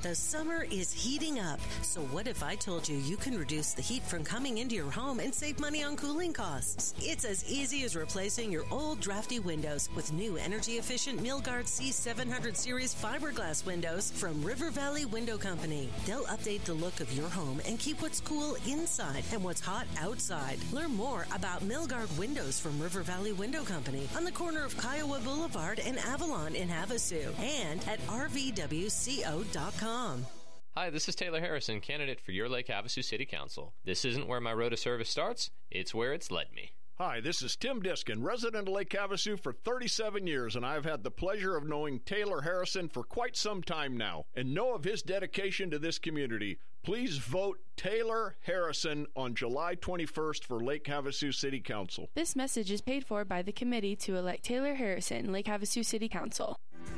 The summer is heating up, so what if I told you can reduce the heat from coming into your home and save money on cooling costs? It's as easy as replacing your old drafty windows with new energy-efficient Milgard C700 series fiberglass windows from River Valley Window Company. They'll update the look of your home and keep what's cool inside and what's hot outside. Learn more about Milgard windows from River Valley Window Company on the corner of Kiowa Boulevard and Avalon in Havasu and at rvwco.com. Hi, this is Taylor Harrison, candidate for your Lake Havasu City Council. This isn't where my road to service starts, it's where it's led me. Hi, this is Tim Diskin, resident of Lake Havasu for 37 years, and I've had the pleasure of knowing Taylor Harrison for quite some time now, and know of his dedication to this community. Please vote Taylor Harrison on July 21st for Lake Havasu City Council. This message is paid for by the committee to elect Taylor Harrison, Lake Havasu City Council.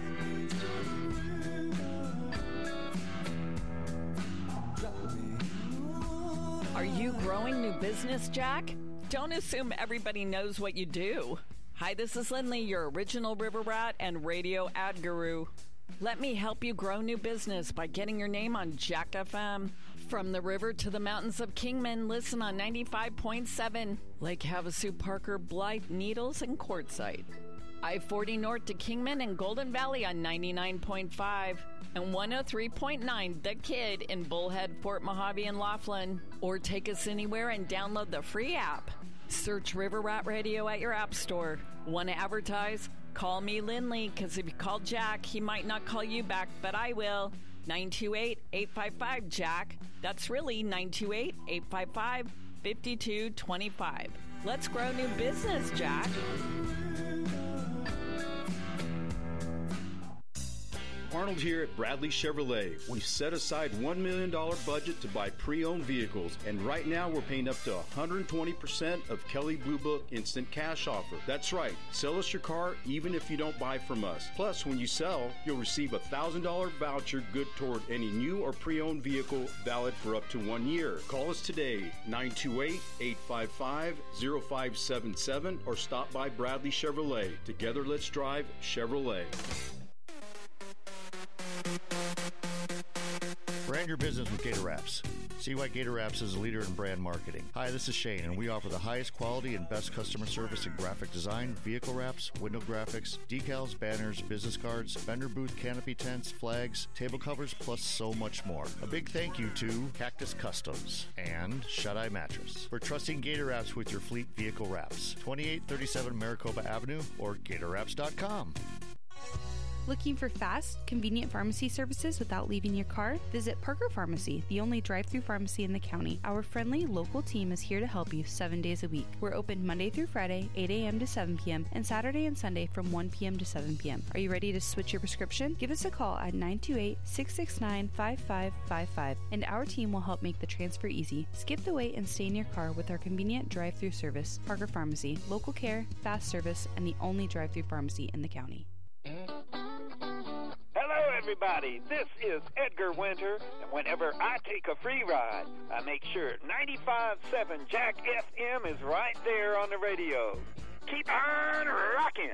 Are you growing new business, Jack? Don't assume everybody knows what you do. Hi, this is Lindley, your original river rat and radio ad guru. Let me help you grow new business by getting your name on Jack FM. From the river to the mountains of Kingman, listen on 95.7. Lake Havasu, Parker, Blythe, Needles, and Quartzsite. I-40 north to Kingman and Golden Valley on 99.5. And 103.9 The Kid in Bullhead, Fort Mojave, and Laughlin. Or take us anywhere and download the free app. Search River Rat Radio at your app store. Want to advertise? Call me Lindley, because if you call Jack, he might not call you back, but I will. 928-855-JACK. That's really 928-855-5225. Let's grow new business, Jack. Arnold here at Bradley Chevrolet. We've set aside $1 million budget to buy pre-owned vehicles, and right now we're paying up to 120% of Kelley Blue Book Instant Cash offer. That's right. Sell us your car even if you don't buy from us. Plus, when you sell, you'll receive a $1,000 voucher good toward any new or pre-owned vehicle valid for up to 1 year. Call us today, 928-855-0577, or stop by Bradley Chevrolet. Together, let's drive Chevrolet. Brand your business with Gator Wraps. See why Gator Wraps is a leader in brand marketing. Hi, this is Shane, and we offer the highest quality and best customer service in graphic design, vehicle wraps, window graphics, decals, banners, business cards, vendor booth canopy tents, flags, table covers, plus so much more. A big thank you to Cactus Customs and Shut-Eye Mattress for trusting Gator Wraps with your fleet vehicle wraps. 2837 Maricopa Avenue or GatorWraps.com. Looking for fast, convenient pharmacy services without leaving your car? Visit Parker Pharmacy, the only drive-through pharmacy in the county. Our friendly local team is here to help you 7 days a week. We're open Monday through Friday, 8 a.m. to 7 p.m., and Saturday and Sunday from 1 p.m. to 7 p.m. Are you ready to switch your prescription? Give us a call at 928-669-5555, and our team will help make the transfer easy. Skip the wait and stay in your car with our convenient drive-through service. Parker Pharmacy, local care, fast service, and the only drive-through pharmacy in the county. Hello, everybody. This is Edgar Winter, and whenever I take a free ride, I make sure 95.7 Jack FM is right there on the radio. Keep on rocking.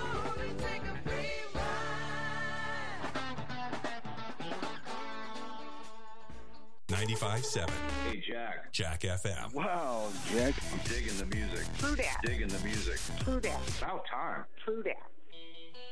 95.7. Hey, Jack. Jack FM. Wow, Jack. I'm digging the music. True that. Digging the music. True that. About time. True that.